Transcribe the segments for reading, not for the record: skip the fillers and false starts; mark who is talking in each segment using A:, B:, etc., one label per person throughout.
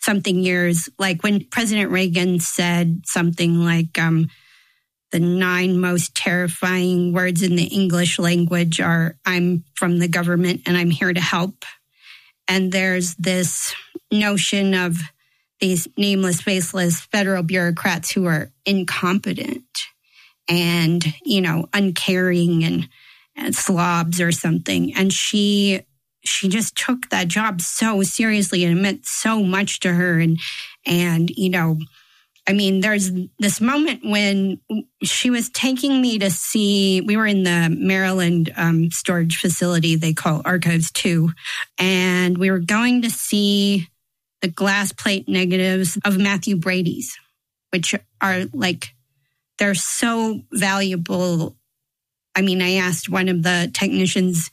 A: something years, like when President Reagan said something like the 9 most terrifying words in the English language are, I'm from the government and I'm here to help. And there's this notion of these nameless, faceless federal bureaucrats who are incompetent and, uncaring and slobs or something. And she just took that job so seriously, and it meant so much to her. There's this moment when she was taking me to see, we were in the Maryland storage facility they call Archives 2, and we were going to see the glass plate negatives of Matthew Brady's, which are they're so valuable. I asked one of the technicians,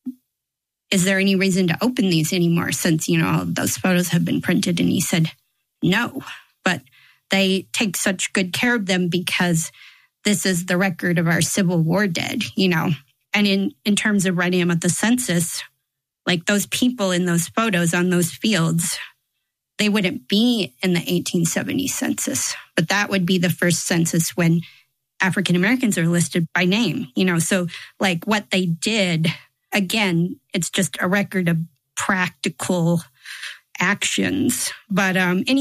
A: is there any reason to open these anymore since, all those photos have been printed? And he said, no, but they take such good care of them because this is the record of our Civil War dead, And in terms of writing about the census, those people in those photos on those fields, they wouldn't be in the 1870 census, but that would be the first census when African Americans are listed by name, So what they did, again, it's just a record of practical actions. But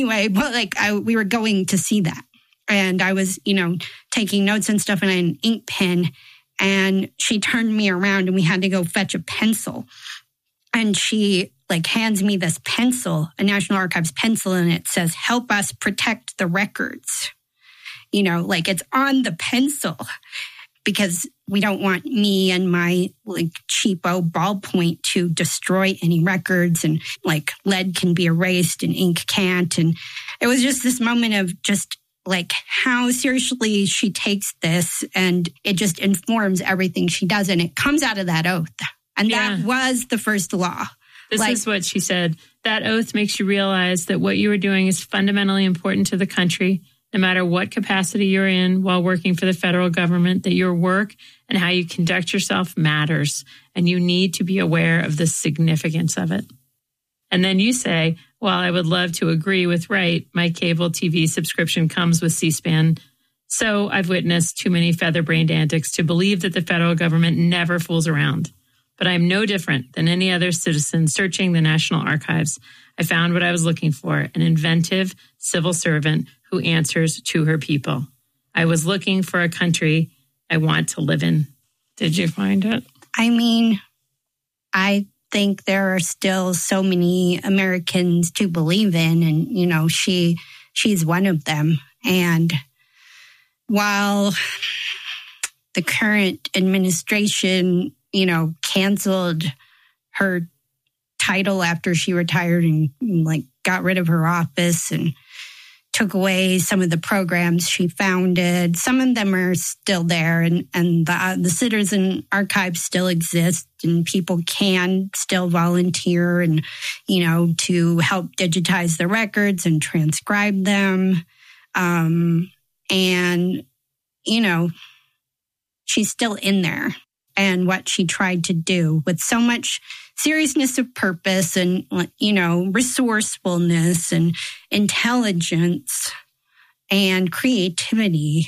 A: we were going to see that. And I was, taking notes and stuff, and I had an ink pen. And she turned me around and we had to go fetch a pencil. And she hands me this pencil, a National Archives pencil, and it says, help us protect the records. It's on the pencil because we don't want me and my cheapo ballpoint to destroy any records, and lead can be erased and ink can't. And it was just this moment of just how seriously she takes this, and it just informs everything she does. And it comes out of that oath. And that was the first law.
B: This is what she said. That oath makes you realize that what you are doing is fundamentally important to the country, no matter what capacity you're in while working for the federal government, that your work and how you conduct yourself matters, and you need to be aware of the significance of it. And then you say, well, I would love to agree with Wright. My cable TV subscription comes with C-SPAN. So I've witnessed too many feather-brained antics to believe that the federal government never fools around. But I'm no different than any other citizen searching the National Archives. I found what I was looking for, an inventive civil servant who answers to her people. I was looking for a country I want to live in. Did you find it?
A: I think there are still so many Americans to believe in, and, she's one of them. And while the current administration, canceled her title after she retired and got rid of her office and took away some of the programs she founded. Some of them are still there, and the Citizen Archive still exists, and people can still volunteer and, to help digitize the records and transcribe them. She's still in there. And what she tried to do with so much seriousness of purpose and, resourcefulness and intelligence and creativity.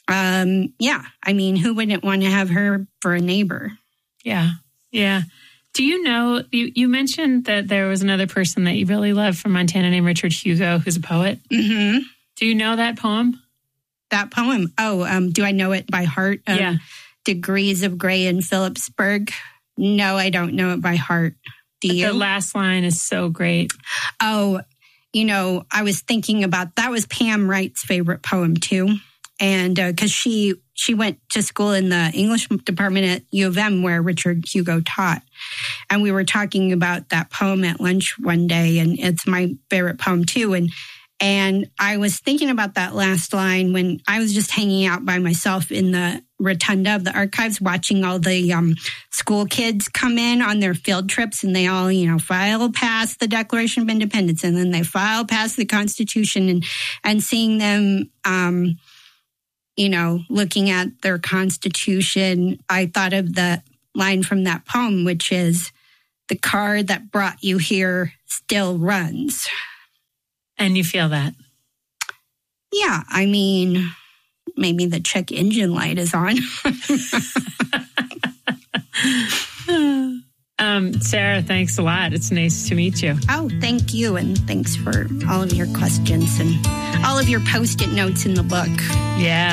A: Who wouldn't want to have her for a neighbor?
B: Yeah. Yeah. Do you know, you mentioned that there was another person that you really love from Montana named Richard Hugo, who's a poet.
A: Mm-hmm.
B: Do you know that poem?
A: That poem? Do I know it by heart?
B: Yeah.
A: Degrees of Gray in Phillipsburg. No, I don't know it by heart. Do you?
B: The last line is so great.
A: Oh, I was thinking about, that was Pam Wright's favorite poem too. And because she went to school in the English department at U of M where Richard Hugo taught. And we were talking about that poem at lunch one day, and it's my favorite poem too. And I was thinking about that last line when I was just hanging out by myself in the rotunda of the archives, watching all the school kids come in on their field trips, and they all, file past the Declaration of Independence, and then they file past the Constitution, and seeing them, looking at their Constitution. I thought of the line from that poem, which is, "The car that brought you here still runs."
B: And you feel that?
A: Yeah, I mean, maybe the check engine light is on.
B: Sarah, thanks a lot. It's nice to meet you.
A: Oh, thank you. And thanks for all of your questions and all of your Post-it notes in the book.
B: Yeah.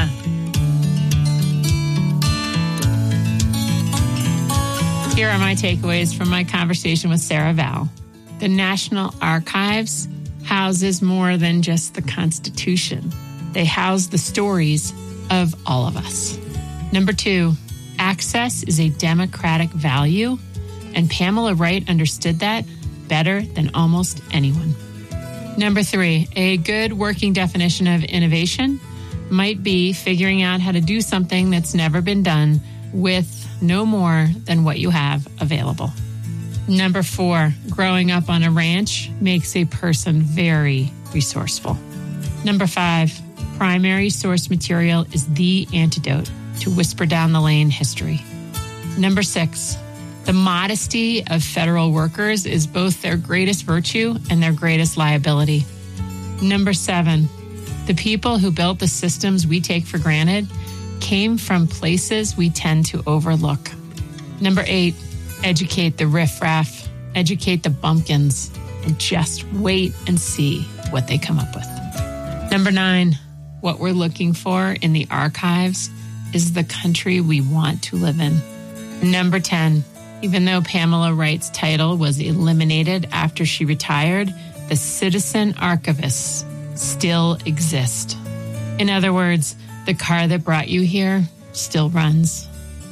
B: Here are my takeaways from my conversation with Sarah Vowell. The National Archives houses more than just the Constitution. They house the stories of all of us. Number 2, access is a democratic value, and Pamela Wright understood that better than almost anyone. Number 3, a good working definition of innovation might be figuring out how to do something that's never been done with no more than what you have available. Number 4, growing up on a ranch makes a person very resourceful. Number 5, primary source material is the antidote to whisper down the lane history. Number 6, the modesty of federal workers is both their greatest virtue and their greatest liability. Number 7, the people who built the systems we take for granted came from places we tend to overlook. Number 8, educate the riffraff, educate the bumpkins, and just wait and see what they come up with. Number 9, what we're looking for in the archives is the country we want to live in. Number 10, even though Pamela Wright's title was eliminated after she retired, the citizen archivists still exist. In other words, the car that brought you here still runs.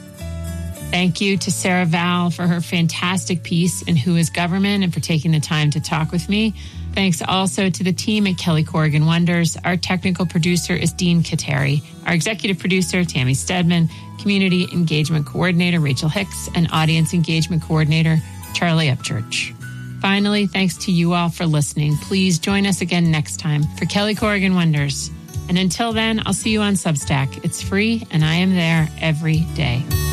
B: Thank you to Sarah Vowell for her fantastic piece in Who is Government and for taking the time to talk with me. Thanks also to the team at Kelly Corrigan Wonders. Our technical producer is Dean Kateri. Our executive producer, Tammy Stedman. Community Engagement Coordinator, Rachel Hicks. And Audience Engagement Coordinator, Charlie Upchurch. Finally, thanks to you all for listening. Please join us again next time for Kelly Corrigan Wonders. And until then, I'll see you on Substack. It's free, and I am there every day.